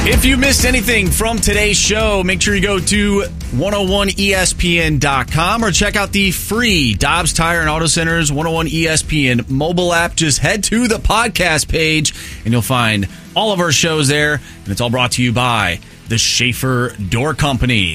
If you missed anything from today's show, make sure you go to 101ESPN.com or check out the free Dobbs Tire and Auto Center's 101 ESPN mobile app. Just head to the podcast page and you'll find all of our shows there. And it's all brought to you by the Schaefer Door Company.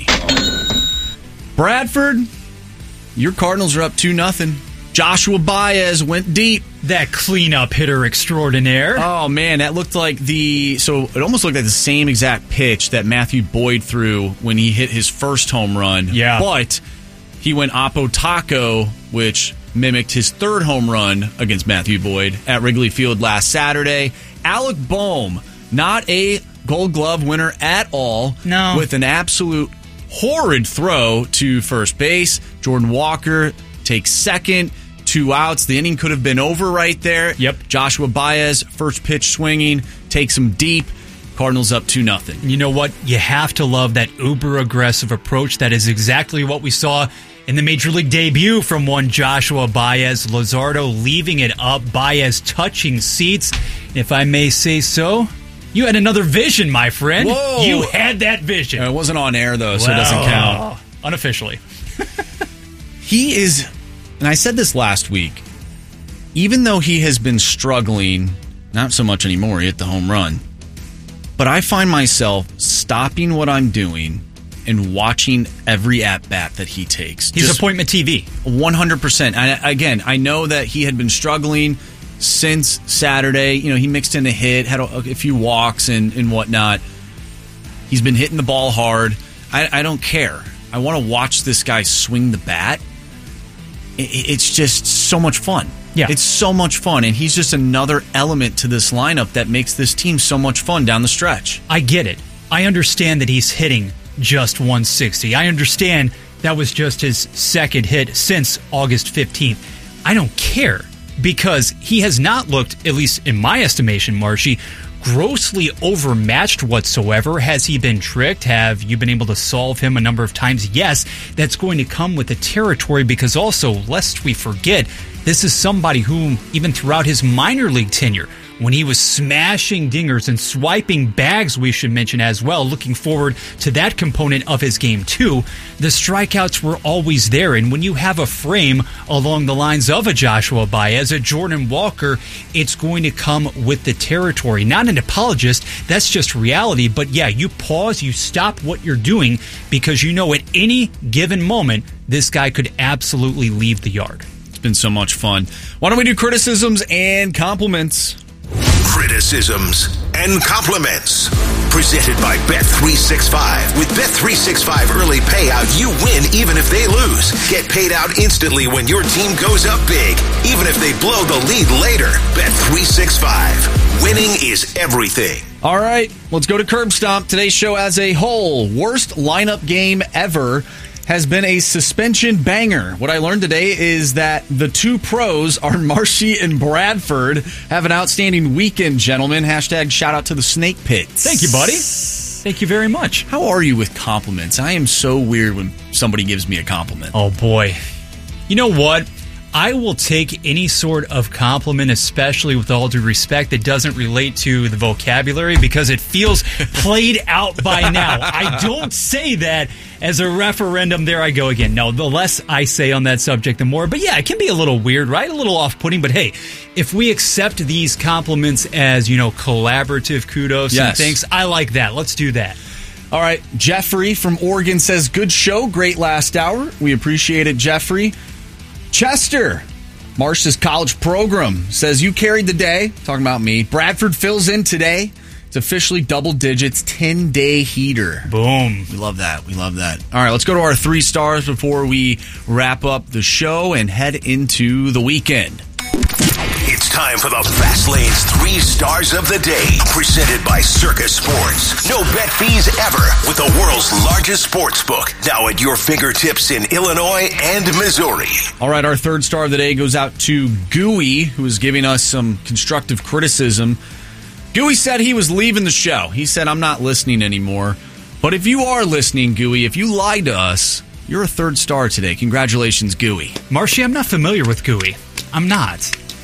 Bradford, your Cardinals are up 2-0. Joshua Baez went deep. That cleanup hitter extraordinaire. Oh, man, that looked like it almost looked like the same exact pitch that Matthew Boyd threw when he hit his first home run. Yeah. But he went Oppo Taco, which mimicked his third home run against Matthew Boyd at Wrigley Field last Saturday. Alec Boehm, not a Gold Glove winner at all. No. With an absolute horrid throw to first base. Jordan Walker takes second. 2 outs. The inning could have been over right there. Yep. Joshua Baez, first pitch swinging, takes him deep. Cardinals up 2-0. You know what? You have to love that uber-aggressive approach. That is exactly what we saw in the Major League debut from one Joshua Baez. Luzardo leaving it up. Baez touching seats. If I may say so, you had another vision, my friend. Whoa. You had that vision. It wasn't on air, though, so it doesn't count. Unofficially. He is, and I said this last week, even though he has been struggling, not so much anymore, he hit the home run, but I find myself stopping what I'm doing and watching every at-bat that he takes. He's appointment TV. 100%. I know that he had been struggling since Saturday. You know, he mixed in a hit, had a few walks and whatnot. He's been hitting the ball hard. I don't care. I want to watch this guy swing the bat. It's just so much fun. Yeah. It's so much fun, and he's just another element to this lineup that makes this team so much fun down the stretch. I get it. I understand that he's hitting just 160. I understand that was just his second hit since August 15th. I don't care because he has not looked, at least in my estimation, Marshy, grossly overmatched whatsoever. Has he been tricked? Have you been able to solve him a number of times? Yes, that's going to come with the territory because also, lest we forget, this is somebody who, even throughout his minor league tenure, when he was smashing dingers and swiping bags, we should mention as well, looking forward to that component of his game too, the strikeouts were always there. And when you have a frame along the lines of a Joshua Baez, a Jordan Walker, it's going to come with the territory. Not an apologist, that's just reality. But yeah, you pause, you stop what you're doing because you know at any given moment, this guy could absolutely leave the yard. It's been so much fun. Why don't we do criticisms and compliments? Criticisms and compliments. Presented by Bet365. With Bet365 early payout, you win even if they lose. Get paid out instantly when your team goes up big, even if they blow the lead later. Bet365. Winning is everything. All right, let's go to Curb Stomp. Today's show as a whole. Worst lineup game ever has been a suspension banger. What I learned today is that the two pros are Marshy and Bradford. Have an outstanding weekend, gentlemen. Hashtag shout out to the Snake Pits. Thank you, buddy. Thank you very much. How are you with compliments? I am so weird when somebody gives me a compliment. Oh, boy. You know what? I will take any sort of compliment, especially with all due respect, that doesn't relate to the vocabulary because it feels played out by now. I don't say that as a referendum. There I go again. No, the less I say on that subject, the more. But yeah, it can be a little weird, right? A little off-putting. But hey, if we accept these compliments as, collaborative kudos and thanks, I like that. Let's do that. All right. Jeffrey from Oregon says, good show. Great last hour. We appreciate it, Jeffrey. Chester, Marsh's college program, says you carried the day. Talking about me. Bradford fills in today. It's officially double digits, 10-day heater. Boom. We love that. We love that. All right, let's go to our 3 stars before we wrap up the show and head into the weekend. It's time for the Fast Lane's 3 stars of the day, presented by Circus Sports. No bet fees ever with the world's largest sports book, now at your fingertips in Illinois and Missouri. All right, our 3rd star of the day goes out to Gooey, who is giving us some constructive criticism. Gooey said he was leaving the show. He said, I'm not listening anymore. But if you are listening, Gooey, if you lied to us, you're a 3rd star today. Congratulations, Gooey. Marshy, I'm not familiar with Gooey. I'm not.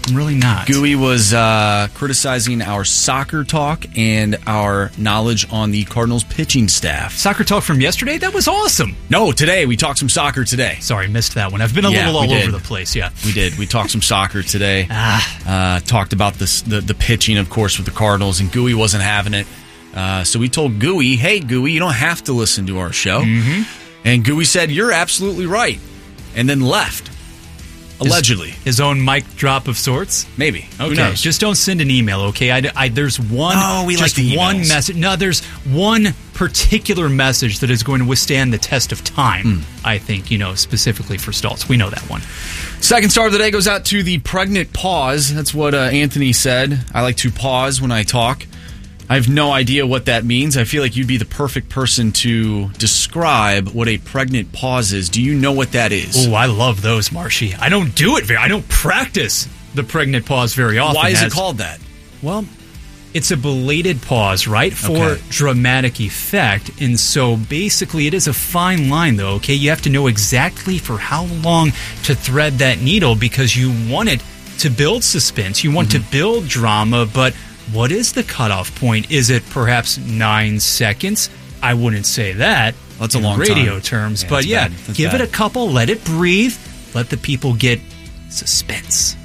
I'm really not. Gooey was criticizing our soccer talk and our knowledge on the Cardinals pitching staff. Soccer talk from yesterday? That was awesome. No, today. We talked some soccer today. Sorry, missed that one. I've been a little all over the place, yeah. We did. We talked some soccer today. Talked about the pitching, of course, with the Cardinals, and Gooey wasn't having it. So we told Gooey, hey, Gooey, you don't have to listen to our show. Mm-hmm. And Gooey said, you're absolutely right. And then left. Allegedly. His own mic drop of sorts? Maybe. Okay. Who knows? Just don't send an email, okay? There's one. Oh, we just like the one emails. message. No, there's one particular message that is going to withstand the test of time, I think, specifically for Stoltz. We know that one. Second star of the day goes out to the pregnant pause. That's what Anthony said. I like to pause when I talk. I have no idea what that means. I feel like you'd be the perfect person to describe what a pregnant pause is. Do you know what that is? Oh, I love those, Marshy. I don't do it I don't practice the pregnant pause very often. Why is it called that? Well, it's a belated pause, right? For dramatic effect. And so basically it is a fine line, though, okay? You have to know exactly for how long to thread that needle because you want it to build suspense. You want to build drama, but what is the cutoff point? Is it perhaps 9 seconds? I wouldn't say that. That's a long radio time. terms. Yeah, but yeah, give bad. it a couple, let it breathe, let the people get suspense.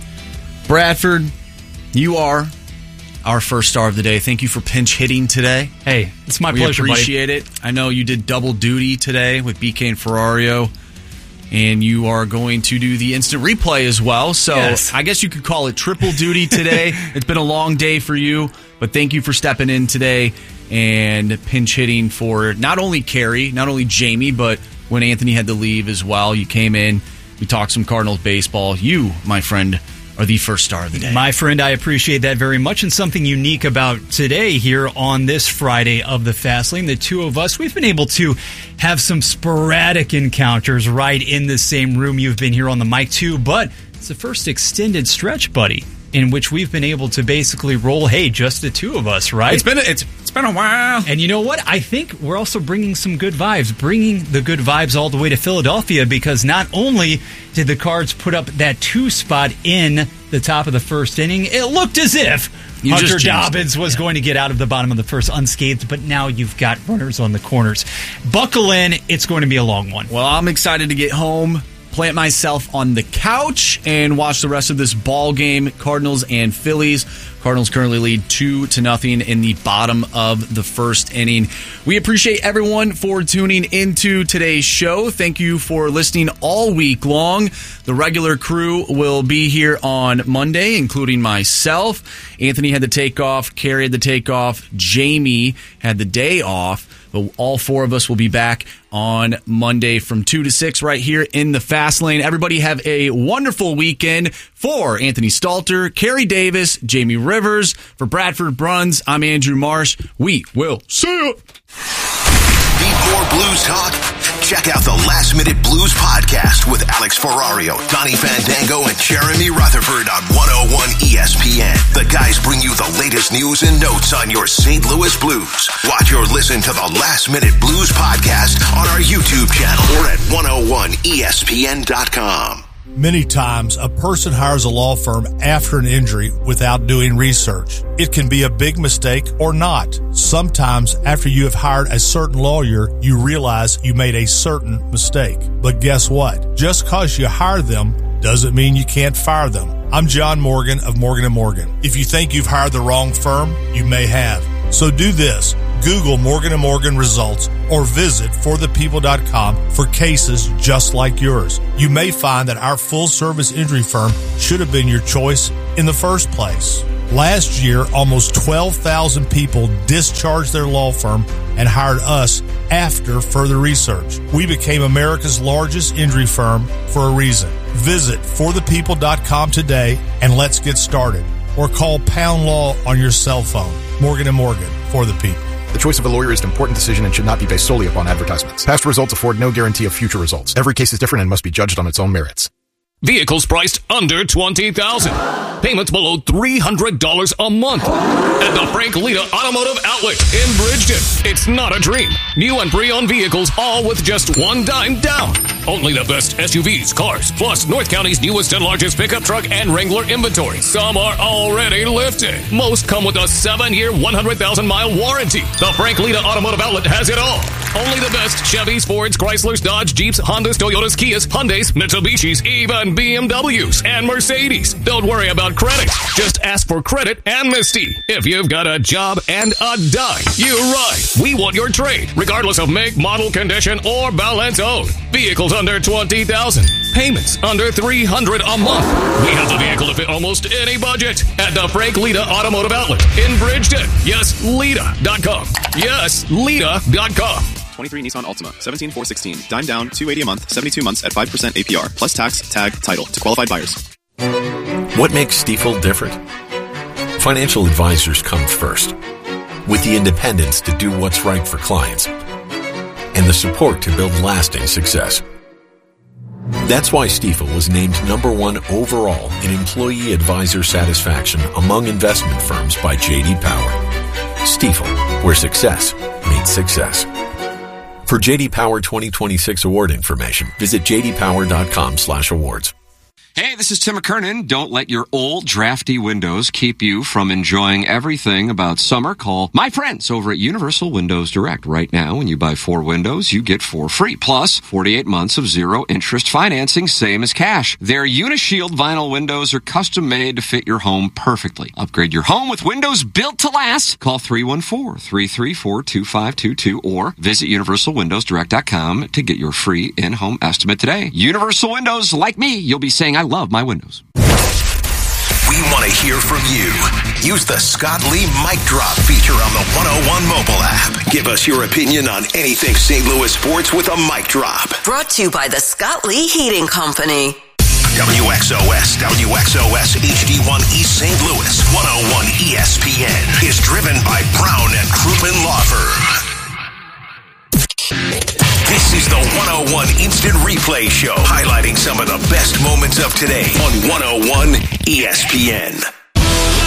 Bradford, you are our first star of the day. Thank you for pinch hitting today. Hey, it's my We pleasure, buddy. appreciate it. I know you did double duty today with BK and Ferrario, and you are going to do the instant replay as well. So Yes. I guess you could call it triple duty today. It's been a long day for you, but thank you for stepping in today and pinch hitting for not only Carrie, not only Jamie, but when Anthony had to leave as well. You came in, we talked some Cardinals baseball. You, my friend, are the first star of the day. My friend, I appreciate that very much. And something unique about today here on this Friday of the Fast Lane, the two of us, we've been able to have some sporadic encounters right in the same room. You've been here on the mic too, but it's the first extended stretch, buddy, in which we've been able to basically roll, hey, just the two of us, right? It's been a while. And you know what? I think we're also bringing some good vibes, bringing the good vibes all the way to Philadelphia, because not only did the Cards put up that 2 spot in the top of the first inning, it looked as if Hunter Dobbins was going to get out of the bottom of the first unscathed, but now you've got runners on the corners. Buckle in. It's going to be a long one. Well, I'm excited to get home, plant myself on the couch, and watch the rest of this ball game, Cardinals and Phillies. Cardinals currently lead 2-0 in the bottom of the first inning. We appreciate everyone for tuning into today's show. Thank you for listening all week long. The regular crew will be here on Monday, including myself. Anthony had to take off. Carrie had to take off. Jamie had the day off. But all four of us will be back on Monday from 2 to 6 right here in the Fast Lane. Everybody have a wonderful weekend. For Anthony Stalter, Carrie Davis, Jamie Rivers, for Bradford Bruns, I'm Andrew Marsh. We will see you. Need more blues talk? Check out the Last Minute Blues podcast with Alex Ferrario, Donnie Fandango, and Jeremy Rutherford on 101 ESPN. The guys bring you the latest news and notes on your St. Louis Blues. Watch or listen to the Last Minute Blues podcast on our YouTube channel or at 101ESPN.com. Many times, a person hires a law firm after an injury without doing research. It can be a big mistake or not. Sometimes, after you have hired a certain lawyer, you realize you made a certain mistake. But guess what? Just because you hire them doesn't mean you can't fire them. I'm John Morgan of Morgan & Morgan. If you think you've hired the wrong firm, you may have. So do this. Google Morgan & Morgan results or visit forthepeople.com for cases just like yours. You may find that our full-service injury firm should have been your choice in the first place. Last year, almost 12,000 people discharged their law firm and hired us after further research. We became America's largest injury firm for a reason. Visit forthepeople.com today and let's get started. Or call Pound Law on your cell phone. Morgan & Morgan, for the people. The choice of a lawyer is an important decision and should not be based solely upon advertisements. Past results afford no guarantee of future results. Every case is different and must be judged on its own merits. Vehicles priced under $20,000. Payments below $300 a month. At the Frank Lita Automotive Outlet in Bridgeton. It's not a dream. New and pre-owned vehicles, all with just $1 down. Only the best SUVs, cars, plus North County's newest and largest pickup truck and Wrangler inventory. Some are already lifted. Most come with a 7-year, 100,000-mile warranty. The Frank Lita Automotive Outlet has it all. Only the best Chevys, Fords, Chryslers, Dodge, Jeeps, Hondas, Toyotas, Kias, Hyundais, Mitsubishis, even BMWs and Mercedes. Don't worry about credit. Just ask for credit amnesty. If you've got a job and a dime, you're right. We want your trade, regardless of make, model, condition, or balance owed. Vehicles under $20,000. Payments under $300 a month. We have the vehicle to fit almost any budget at the Frank Lita Automotive Outlet in Bridgeton. Yes, Lita.com. Yes, Lita.com. 23 Nissan Altima, 17,416. Dime down, $280 a month, 72 months at 5% APR, plus tax, tag, title to qualified buyers. What makes Stifel different? Financial advisors come first, with the independence to do what's right for clients and the support to build lasting success. That's why Stifel was named #1 overall in employee advisor satisfaction among investment firms by J.D. Power. Stifel, where success meets success. For J.D. Power 2026 award information, visit jdpower.com/awards. Hey, this is Tim McKernan. Don't let your old drafty windows keep you from enjoying everything about summer. Call my friends over at Universal Windows Direct. Right now, when you buy 4 windows, you get 4 free. Plus, 48 months of zero interest financing, same as cash. Their Unishield vinyl windows are custom made to fit your home perfectly. Upgrade your home with windows built to last. Call 314-334-2522 or visit universalwindowsdirect.com to get your free in-home estimate today. Universal Windows, like me, you'll be saying, I love my windows. We want to hear from you. Use the Scott Lee Mic Drop feature on the 101 mobile app. Give us your opinion on anything St. Louis sports with a mic drop. Brought to you by the Scott Lee Heating Company. WXOS HD1 East St. Louis 101 ESPN is driven by Brown and Crouppen Law Firm. This is the 101 Instant Replay Show, highlighting some of the best moments of today on 101 ESPN.